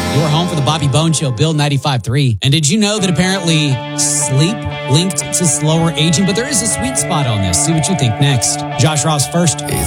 You're home for the Bobby Bone Show, Bill 95.3. And did you know that apparently sleep linked to slower aging? But there is a sweet spot on this. See what you think next. Josh Ross first.